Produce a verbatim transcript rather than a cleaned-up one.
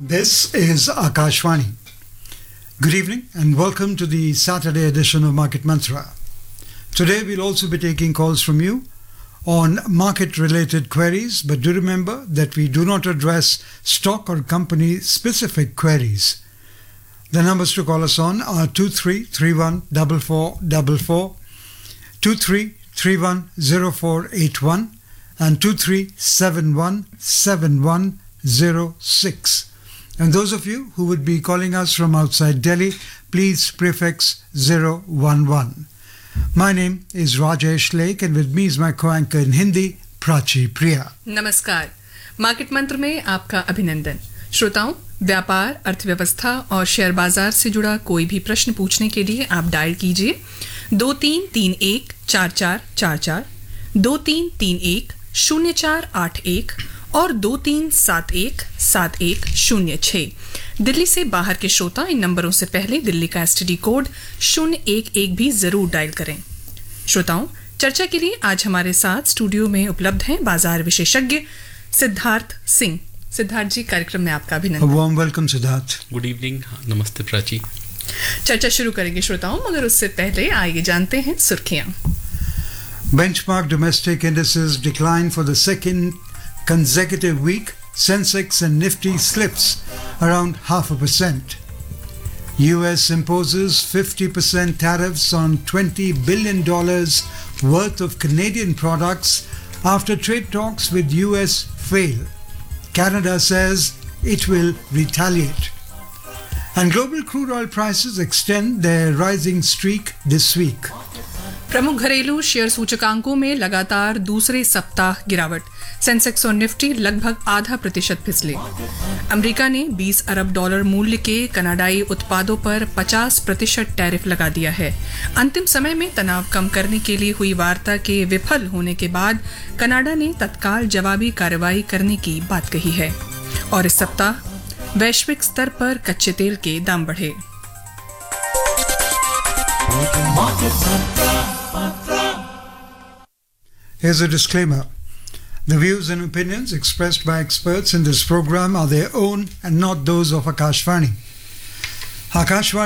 This is Akashvani. Good evening and welcome to the Saturday edition of Market Mantra. Today we'll also be taking calls from you on market-related queries, but do remember that we do not address stock or company-specific queries. The numbers to call us on are two three three one four four four four, two three three one zero four eight one and two three seven one seven one zero six. And those of you who would be calling us from outside Delhi, please prefix zero one one. My name is Rajesh Lake and with me is my co-anchor in Hindi, Prachi Priya. नमस्कार, market मंत्र में आपका अभिनंदन। श्रोताओं, व्यापार, अर्थव्यवस्था और share बाजार से जुड़ा कोई भी प्रश्न पूछने के लिए आप डायल कीजिए दो तीन तीन एक चार चार चार चार, दो तीन तीन एक शून्य चार आठ एक और दो तीन सात एक सात एक शून्य छः। दिल्ली से बाहर के श्रोता इन नंबरों से पहले दिल्ली का एसटीडी कोड शून्य एक एक भी जरूर डायल करें। श्रोताओं, चर्चा के लिए आज हमारे साथ स्टूडियो में उपलब्ध हैं बाजार विशेषज्ञ सिद्धार्थ सिंह। सिद्धार्थ जी, कार्यक्रम में आपका अभिनंदन। Warm welcome Siddharth. Good evening. नमस्ते प्राची। चर्चा शुरू करेंगे श्रोताओं, मगर उससे पहले आइए जानते हैं सुर्खियां। Benchmark domestic indices declined for the second consecutive week. Sensex and Nifty slips around half a percent. U S imposes fifty percent tariffs on twenty billion dollars worth of Canadian products after trade talks with U S fail. Canada says it will retaliate. And global crude oil prices extend their rising streak this week. प्रमुख घरेलू share सूचकांकों में लगातार दूसरे सप्ताह गिरावट। Sensex और Nifty लगभग आधा प्रतिशत फिसले। अमेरिका ने बीस अरब डॉलर मूल्य के कनाडाई उत्पादों पर पचास प्रतिशत टैरिफ लगा दिया है। अंतिम समय में तनाव कम करने के लिए हुई वार्ता के विफल होने के बाद कनाडा ने तत्काल जवाबी कार्रवाई करने की बात कही है। और इस सप्ताह वैश्विक स्तर पर कच्चे तेल के दाम बढ़े। Here's a disclaimer. The views and opinions expressed by experts in this program are their own and not those of Akashvani. Akashvani